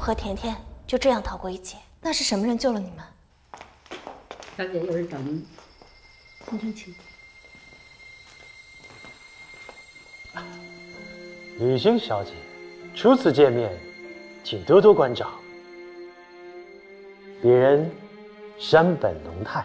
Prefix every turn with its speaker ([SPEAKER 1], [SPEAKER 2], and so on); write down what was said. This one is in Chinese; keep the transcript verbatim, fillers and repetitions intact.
[SPEAKER 1] 和甜甜就这样逃过一劫。那是什么人救了你们？
[SPEAKER 2] 小姐，有人找您。您先请。
[SPEAKER 3] 雨欣小姐，初次见面，请多多关照。别人山本龙太。